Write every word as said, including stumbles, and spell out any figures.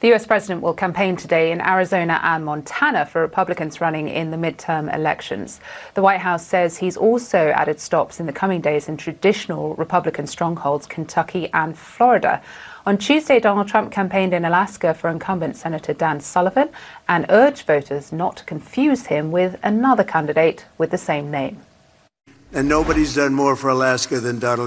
The U S president will campaign today in Arizona and Montana for Republicans running in the midterm elections. The White House says he's also added stops in the coming days in traditional Republican strongholds, Kentucky and Florida. On Tuesday, Donald Trump campaigned in Alaska for incumbent Senator Dan Sullivan and urged voters not to confuse him with another candidate with the same name. And nobody's done more for Alaska than Donald